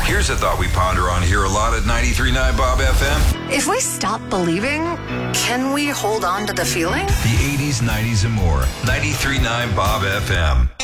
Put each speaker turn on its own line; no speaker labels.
Here's a thought we ponder on here a lot at 93.9 Bob FM.
If we stop believing, can we hold on to the feeling?
The 80s, 90s, and more. 93.9 Bob FM.